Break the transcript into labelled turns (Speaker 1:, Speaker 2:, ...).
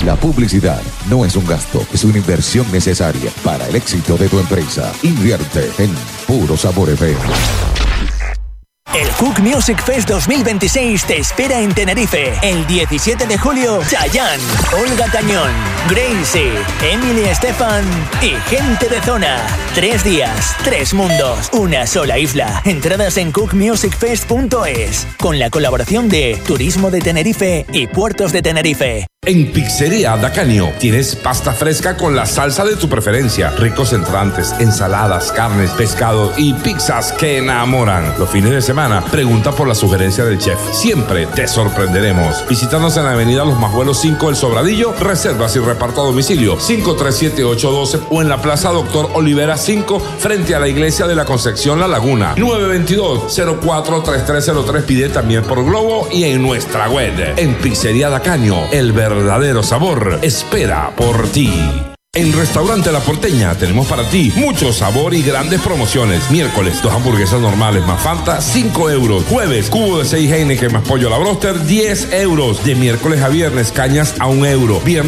Speaker 1: La publicidad no es un gasto, es una inversión necesaria para el éxito de tu empresa. Invierte en Puro Sabor FM.
Speaker 2: El Cook Music Fest 2026 te espera en Tenerife. El 17 de julio, Chayanne, Olga Tañón, Gracie, Emily Estefan y gente de zona. 3 días, 3 mundos, una sola isla. Entradas en cookmusicfest.es. Con la colaboración de Turismo de Tenerife y Puertos de Tenerife.
Speaker 3: En Pizzería Dacanio tienes pasta fresca con la salsa de tu preferencia, ricos entrantes, ensaladas, carnes, pescado y pizzas que enamoran. Los fines de semana, pregunta por la sugerencia del chef. Siempre te sorprenderemos. Visítanos en la avenida Los Majuelos 5 El Sobradillo, reservas y reparto a domicilio 537-812 o en la Plaza Doctor Olivera 5 frente a la Iglesia de la Concepción La Laguna. 922-043303. Pide también por Globo y en nuestra web. En Pizzería Dacanio, el verdadero sabor espera por ti. En Restaurante La Porteña tenemos para ti mucho sabor y grandes promociones. Miércoles, 2 hamburguesas normales más Fanta, 5 euros. Jueves, cubo de 6 Heineken más pollo a la broster, 10 euros. De miércoles a viernes, cañas a 1 euro. Viernes